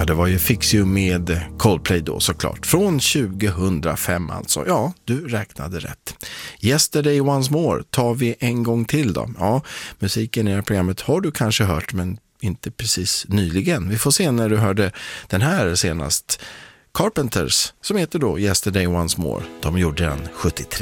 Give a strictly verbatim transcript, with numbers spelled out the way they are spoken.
Ja, det var ju Fix You med Coldplay då såklart. Från tjugohundrafem alltså. Ja, du räknade rätt. Yesterday Once More tar vi en gång till då. Ja, musiken i det här programmet har du kanske hört, men inte precis nyligen. Vi får se när du hörde den här senast. Carpenters, som heter då Yesterday Once More. De gjorde den sjuttiotre.